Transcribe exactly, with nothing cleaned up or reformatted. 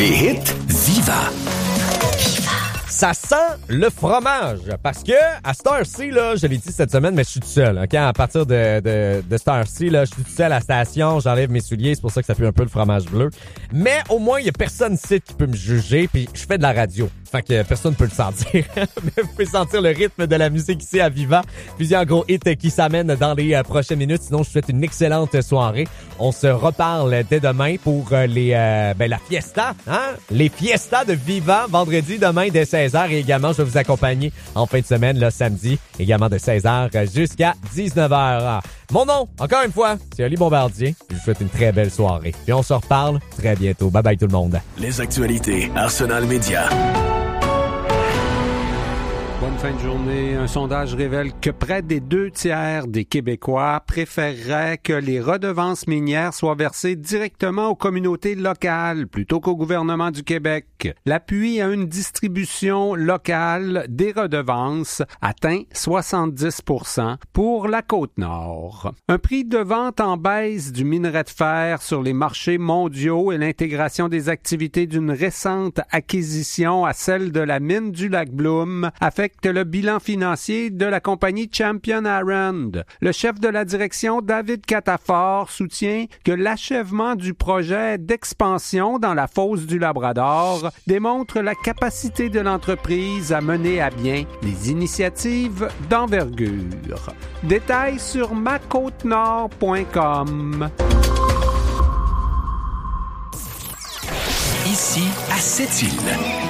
Les hits Viva. Ça sent le fromage parce que à Star-C, là, je l'ai dit cette semaine, mais je suis tout seul. Okay? À partir de, de, de Star-C, là, je suis tout seul à la station, j'enlève mes souliers, c'est pour ça que ça pue un peu le fromage bleu. Mais au moins, il y a personne ici qui peut me juger, puis je fais de la radio. Fait que personne peut le sentir. Mais vous pouvez sentir le rythme de la musique ici à Viva. Plusieurs gros hits qui s'amènent dans les euh, prochaines minutes. Sinon, je vous souhaite une excellente soirée. On se reparle dès demain pour euh, les euh, ben la fiesta, hein? Les fiestas de Viva, vendredi, demain, dès seize heures. Et également, je vais vous accompagner en fin de semaine, le samedi, également de seize heures jusqu'à dix-neuf heures. Mon nom, encore une fois, c'est Oli Bombardier. Je vous souhaite une très belle soirée. Puis on se reparle très bientôt. Bye bye tout le monde. Les actualités Arsenal Média. Bonne fin de journée. Un sondage révèle que près des deux tiers des Québécois préféreraient que les redevances minières soient versées directement aux communautés locales plutôt qu'au gouvernement du Québec. L'appui à une distribution locale des redevances atteint soixante-dix pour cent pour la Côte-Nord. Un prix de vente en baisse du minerai de fer sur les marchés mondiaux et l'intégration des activités d'une récente acquisition à celle de la mine du Lac-Bloom affectent le bilan financier de la compagnie Champion Iron. Le chef de la direction, David Catafort, soutient que l'achèvement du projet d'expansion dans la fosse du Labrador démontre la capacité de l'entreprise à mener à bien les initiatives d'envergure. Détails sur ma côte nord point com. Ici, à Sept-Îles.